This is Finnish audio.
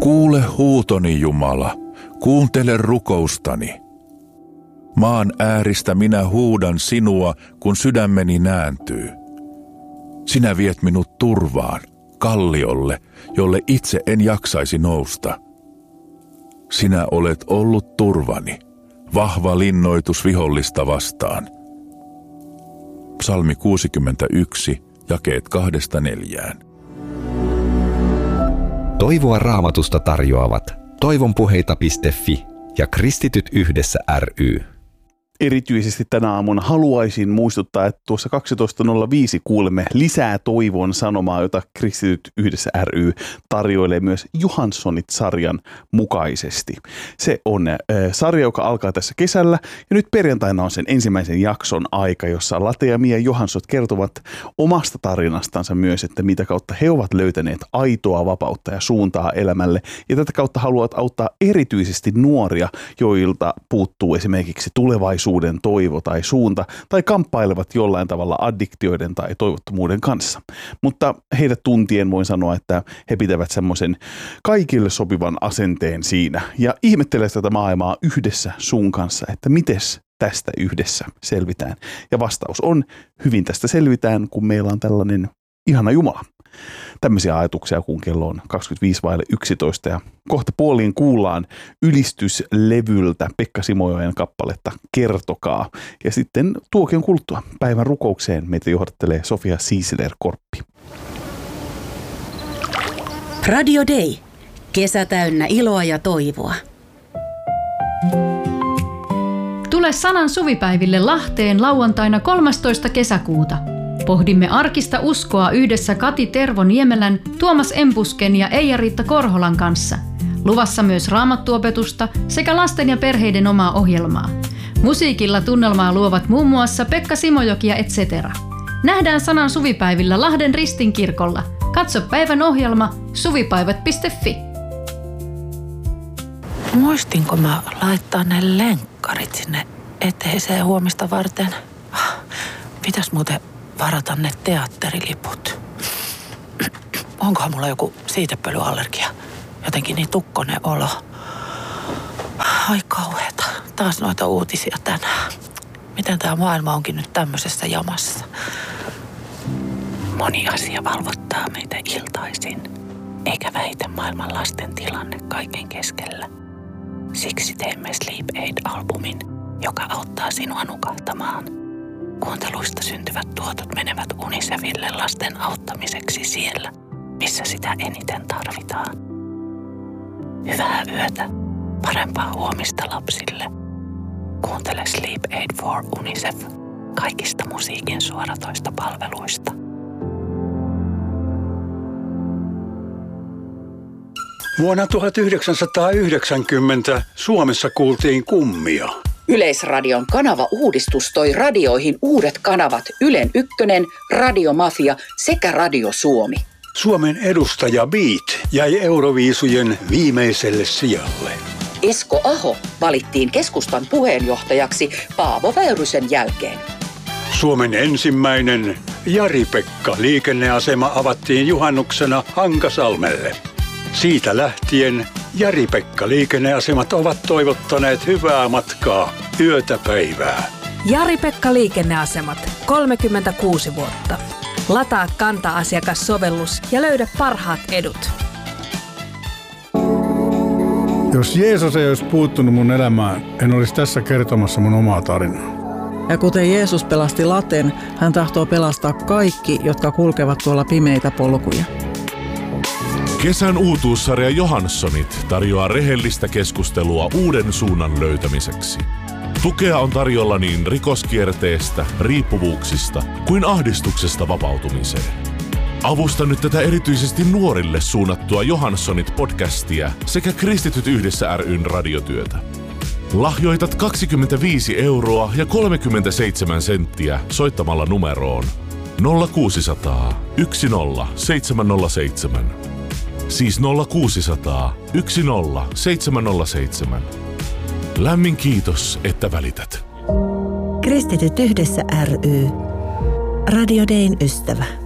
Kuule huutoni, Jumala, kuuntele rukoustani. Maan ääristä minä huudan sinua, kun sydämeni nääntyy. Sinä viet minut turvaan, kalliolle, jolle itse en jaksaisi nousta. Sinä olet ollut turvani, vahva linnoitus vihollista vastaan. Psalmi 61, jakeet 2-4. Toivoa Raamatusta tarjoavat toivonpuheita.fi ja Kristityt yhdessä ry. Erityisesti tänä aamuna haluaisin muistuttaa, että tuossa 12.05 kuulemme lisää toivon sanomaa, jota Kristityt yhdessä ry tarjoilee myös Johanssonit-sarjan mukaisesti. Se on sarja, joka alkaa tässä kesällä ja nyt perjantaina on sen ensimmäisen jakson aika, jossa Late ja Mia Johanssot kertovat omasta tarinastansa myös, että mitä kautta he ovat löytäneet aitoa vapautta ja suuntaa elämälle ja tätä kautta haluavat auttaa erityisesti nuoria, joilta puuttuu esimerkiksi tulevaisuuden toivo tai suunta tai kamppailevat jollain tavalla addiktioiden tai toivottomuuden kanssa. Mutta heidät tuntien voin sanoa, että he pitävät semmoisen kaikille sopivan asenteen siinä ja ihmettelee tätä maailmaa yhdessä sun kanssa, että mites tästä yhdessä selvitään. Ja vastaus on, hyvin tästä selvitään, kun meillä on tällainen ihana Jumala. Tämmöisiä ajatuksia, kun kello on 11:25 ja kohta puoliin kuullaan ylistyslevyltä Pekka Simojoen kappaletta Kertokaa. Ja sitten tuokion kuluttua päivän rukoukseen meitä johdattelee Sofia Siisler-Korppi. Radio Day. Kesä täynnä iloa ja toivoa. Tule Sanan suvipäiville Lahteen lauantaina 13. kesäkuuta. Pohdimme arkista uskoa yhdessä Kati Tervo-Niemelän, Tuomas Empusken ja Eija-Riitta Korholan kanssa. Luvassa myös raamattuopetusta sekä lasten ja perheiden omaa ohjelmaa. Musiikilla tunnelmaa luovat muun muassa Pekka Simojoki ja etc. Nähdään Sanan suvipäivillä Lahden Ristinkirkolla. Katso päivän ohjelma suvipäivät.fi. Muistinko mä laittaa ne lenkkarit sinne eteiseen huomista varten? Pitäis muuten varata ne teatteriliput. Onkohan mulla joku siitepölyallergia? Jotenkin niin tukkonen olo. Ai kauheeta. Taas noita uutisia tänään. Miten tää maailma onkin nyt tämmöisessä jamassa? Moni asia valvottaa meitä iltaisin. Eikä väitä maailman lasten tilanne kaiken keskellä. Siksi teemme Sleep Aid-albumin, joka auttaa sinua nukahtamaan. Kuunteluista syntyvät tuotot menevät UNICEFille lasten auttamiseksi siellä, missä sitä eniten tarvitaan. Hyvää yötä, parempaa huomista lapsille. Kuuntele Sleep Aid for UNICEF kaikista musiikin suoratoistopalveluista. Vuonna 1990 Suomessa kuultiin kummia. Yleisradion kanava-uudistus toi radioihin uudet kanavat Ylen Ykkönen, Radiomafia sekä Radio Suomi. Suomen edustaja Beat jäi Euroviisujen viimeiselle sijalle. Esko Aho valittiin keskustan puheenjohtajaksi Paavo Väyrysen jälkeen. Suomen ensimmäinen Jari-Pekka liikenneasema avattiin juhannuksena Hankasalmelle. Siitä lähtien Jari-Pekka liikenneasemat ovat toivottaneet hyvää matkaa yötä päivää. Jari-Pekka liikenneasemat, 36 vuotta. Lataa Kanta-asiakassovellus ja löydä parhaat edut. Jos Jeesus ei olisi puuttunut mun elämään, en olisi tässä kertomassa mun omaa tarinaa. Ja kuten Jeesus pelasti Laten, hän tahtoo pelastaa kaikki, jotka kulkevat tuolla pimeitä polkuja. Kesän uutuussarja Johanssonit tarjoaa rehellistä keskustelua uuden suunnan löytämiseksi. Tukea on tarjolla niin rikoskierteestä, riippuvuuksista kuin ahdistuksesta vapautumiseen. Avusta nyt tätä erityisesti nuorille suunnattua Johanssonit-podcastia sekä Kristityt yhdessä ryn radiotyötä. Lahjoitat 25 € ja 37 senttiä soittamalla numeroon 0600 10 707. Siis 0600 10 707. Lämmin kiitos, että välität. Kristityt yhdessä ry. Radio Dayn ystävä.